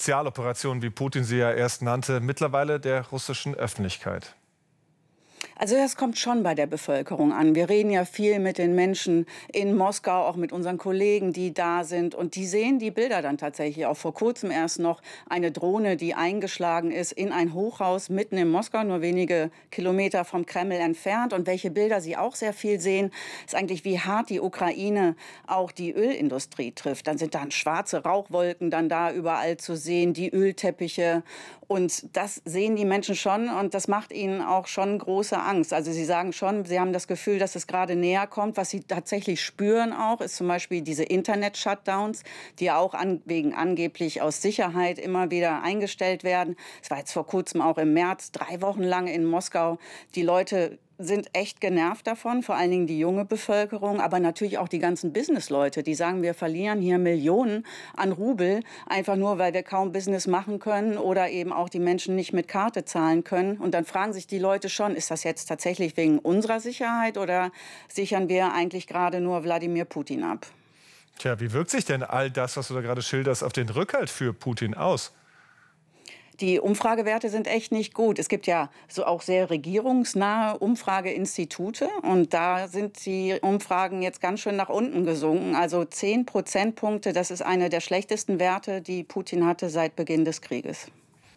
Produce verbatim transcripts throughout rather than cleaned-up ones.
Spezialoperation, wie Putin sie ja erst nannte, mittlerweile der russischen Öffentlichkeit? Also das kommt schon bei der Bevölkerung an. Wir reden ja viel mit den Menschen in Moskau, auch mit unseren Kollegen, die da sind. Und die sehen die Bilder dann tatsächlich. Auch vor kurzem erst noch eine Drohne, die eingeschlagen ist in ein Hochhaus mitten in Moskau, nur wenige Kilometer vom Kreml entfernt. Und welche Bilder sie auch sehr viel sehen, ist eigentlich, wie hart die Ukraine auch die Ölindustrie trifft. Dann sind dann schwarze Rauchwolken dann da überall zu sehen, die Ölteppiche. Und das sehen die Menschen schon und das macht ihnen auch schon große Angst. Also sie sagen schon, sie haben das Gefühl, dass es gerade näher kommt. Was sie tatsächlich spüren auch, ist zum Beispiel diese Internet-Shutdowns, die ja auch an, wegen angeblich aus Sicherheit immer wieder eingestellt werden. Es war jetzt vor kurzem auch im März, drei Wochen lang in Moskau. Die Leute sind echt genervt davon, vor allen Dingen die junge Bevölkerung, aber natürlich auch die ganzen Businessleute, die sagen, wir verlieren hier Millionen an Rubel, einfach nur, weil wir kaum Business machen können oder eben auch die Menschen nicht mit Karte zahlen können. Und dann fragen sich die Leute schon, ist das jetzt tatsächlich wegen unserer Sicherheit oder sichern wir eigentlich gerade nur Wladimir Putin ab? Tja, wie wirkt sich denn all das, was du da gerade schilderst, auf den Rückhalt für Putin aus? Die Umfragewerte sind echt nicht gut. Es gibt ja so auch sehr regierungsnahe Umfrageinstitute und da sind die Umfragen jetzt ganz schön nach unten gesunken. Also zehn Prozentpunkte, das ist eine der schlechtesten Werte, die Putin hatte seit Beginn des Krieges.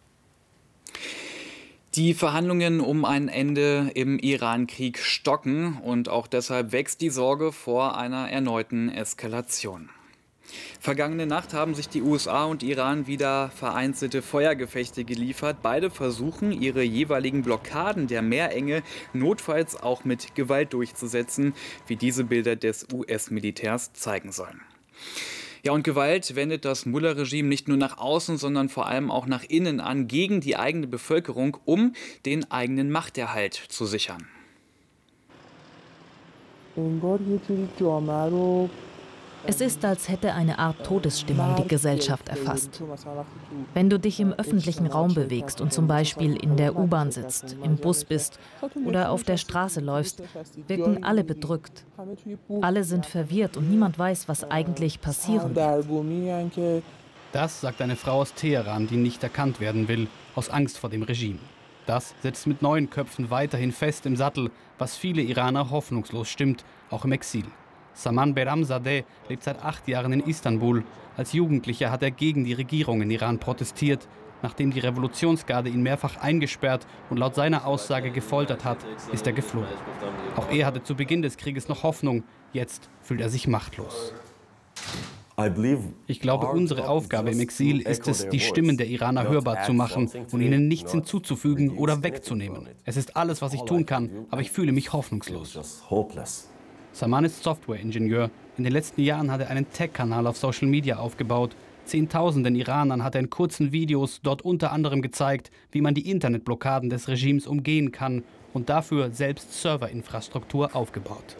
Die Verhandlungen um ein Ende im Iran-Krieg stocken und auch deshalb wächst die Sorge vor einer erneuten Eskalation. Vergangene Nacht haben sich die U S A und Iran wieder vereinzelte Feuergefechte geliefert. Beide versuchen, ihre jeweiligen Blockaden der Meerenge notfalls auch mit Gewalt durchzusetzen, wie diese Bilder des U S-Militärs zeigen sollen. Ja, und Gewalt wendet das Mullah-Regime nicht nur nach außen, sondern vor allem auch nach innen an, gegen die eigene Bevölkerung, um den eigenen Machterhalt zu sichern. Es ist, als hätte eine Art Todesstimmung die Gesellschaft erfasst. Wenn du dich im öffentlichen Raum bewegst und zum Beispiel in der U-Bahn sitzt, im Bus bist oder auf der Straße läufst, wirken alle bedrückt. Alle sind verwirrt und niemand weiß, was eigentlich passieren wird. Das sagt eine Frau aus Teheran, die nicht erkannt werden will, aus Angst vor dem Regime. Das setzt mit neuen Köpfen weiterhin fest im Sattel, was viele Iraner hoffnungslos stimmt, auch im Exil. Saman Behramzadeh lebt seit acht Jahren in Istanbul. Als Jugendlicher hat er gegen die Regierung in Iran protestiert. Nachdem die Revolutionsgarde ihn mehrfach eingesperrt und laut seiner Aussage gefoltert hat, ist er geflohen. Auch er hatte zu Beginn des Krieges noch Hoffnung. Jetzt fühlt er sich machtlos. Ich glaube, unsere Aufgabe im Exil ist es, die Stimmen der Iraner hörbar zu machen und ihnen nichts hinzuzufügen oder wegzunehmen. Es ist alles, was ich tun kann, aber ich fühle mich hoffnungslos. Saman ist Software-Ingenieur. In den letzten Jahren hat er einen Tech-Kanal auf Social Media aufgebaut. Zehntausenden Iranern hat er in kurzen Videos dort unter anderem gezeigt, wie man die Internetblockaden des Regimes umgehen kann und dafür selbst Serverinfrastruktur aufgebaut.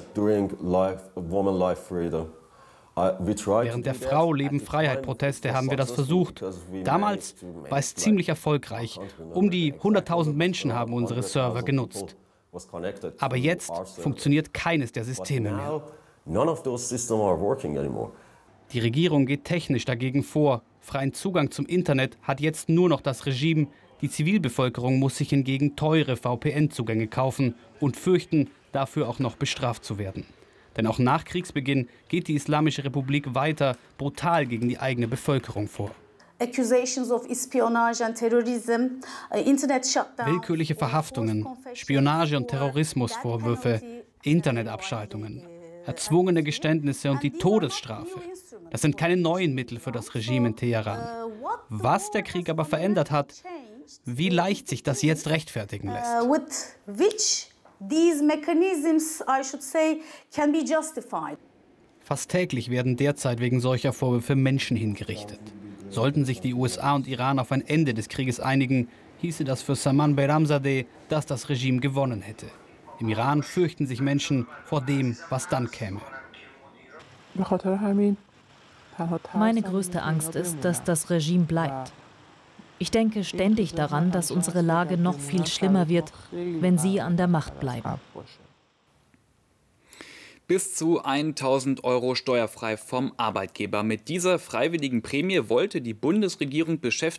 Während der Frau Leben Freiheit-Proteste haben wir das versucht. Damals war es ziemlich erfolgreich. Um die hunderttausend Menschen haben unsere Server genutzt. Aber jetzt funktioniert keines der Systeme mehr. Die Regierung geht technisch dagegen vor. Freien Zugang zum Internet hat jetzt nur noch das Regime. Die Zivilbevölkerung muss sich hingegen teure V P N-Zugänge kaufen und fürchten, dafür auch noch bestraft zu werden. Denn auch nach Kriegsbeginn geht die Islamische Republik weiter brutal gegen die eigene Bevölkerung vor. Willkürliche Verhaftungen, Spionage- und Terrorismusvorwürfe, Internetabschaltungen, erzwungene Geständnisse und die Todesstrafe. Das sind keine neuen Mittel für das Regime in Teheran. Was der Krieg aber verändert hat, wie leicht sich das jetzt rechtfertigen lässt. Fast täglich werden derzeit wegen solcher Vorwürfe Menschen hingerichtet. Sollten sich die U S A und Iran auf ein Ende des Krieges einigen, hieße das für Saman Behramzadeh, dass das Regime gewonnen hätte. Im Iran fürchten sich Menschen vor dem, was dann käme. Meine größte Angst ist, dass das Regime bleibt. Ich denke ständig daran, dass unsere Lage noch viel schlimmer wird, wenn sie an der Macht bleiben. Bis zu tausend Euro steuerfrei vom Arbeitgeber. Mit dieser freiwilligen Prämie wollte die Bundesregierung Beschäftigten